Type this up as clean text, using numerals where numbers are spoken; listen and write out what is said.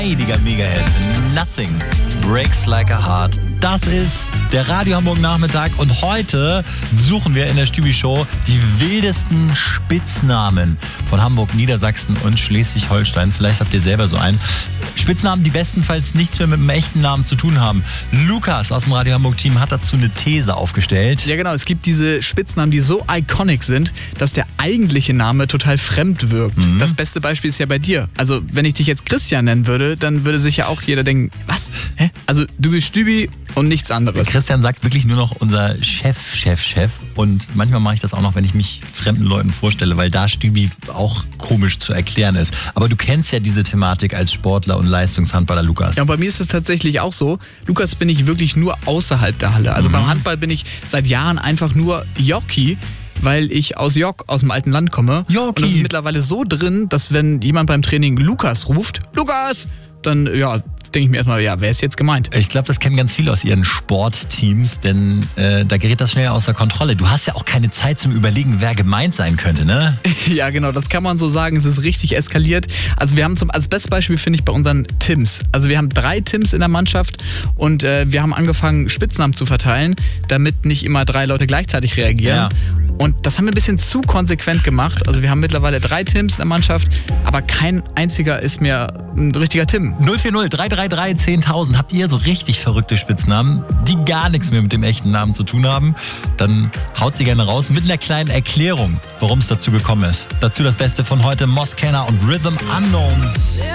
Heiliger Mega-Hit. Nothing breaks like a heart. Das ist der Radio Hamburg Nachmittag und heute suchen wir in der Stübi-Show die wildesten Spitznamen von Hamburg, Niedersachsen und Schleswig-Holstein. Vielleicht habt ihr selber so einen. Spitznamen, die bestenfalls nichts mehr mit dem echten Namen zu tun haben. Lukas aus dem Radio Hamburg Team hat dazu eine These aufgestellt. Ja genau, es gibt diese Spitznamen, die so iconic sind, dass der eigentliche Name total fremd wirkt. Das beste Beispiel ist ja bei dir. Also wenn ich dich jetzt Christian nennen würde, dann würde sich ja auch jeder denken, was? Hä? Also du bist Stübi und nichts anderes. Christian sagt wirklich nur noch unser Chef. Und manchmal mache ich das auch noch, wenn ich mich fremden Leuten vorstelle, weil da Stübi auch komisch zu erklären ist. Aber du kennst ja diese Thematik als Sportler und Leistungshandballer, Lukas. Ja, und bei mir ist es tatsächlich auch so. Lukas, bin ich wirklich nur außerhalb der Halle. Also beim Handball bin ich seit Jahren einfach nur Jockey, weil ich aus Jock, aus dem alten Land komme. Jockey. Und das ist mittlerweile so drin, dass wenn jemand beim Training Lukas ruft, Lukas, dann denke ich mir erstmal, ja, wer ist jetzt gemeint? Ich glaube, das kennen ganz viele aus ihren Sportteams, denn da gerät das schnell außer Kontrolle. Du hast ja auch keine Zeit zum Überlegen, wer gemeint sein könnte, ne? Ja, genau, das kann man so sagen. Es ist richtig eskaliert. Also wir haben als bestes Beispiel, finde ich, bei unseren Tims. Also wir haben 3 Tims in der Mannschaft und wir haben angefangen, Spitznamen zu verteilen, damit nicht immer 3 Leute gleichzeitig reagieren. Ja. Und das haben wir ein bisschen zu konsequent gemacht. Also wir haben mittlerweile 3 Tims in der Mannschaft, aber kein einziger ist mehr ein richtiger Tim. 040 333 10.000. Habt ihr so richtig verrückte Spitznamen, die gar nichts mehr mit dem echten Namen zu tun haben? Dann haut sie gerne raus mit einer kleinen Erklärung, warum es dazu gekommen ist. Dazu das Beste von heute, Moskenna und Rhythm Unknown.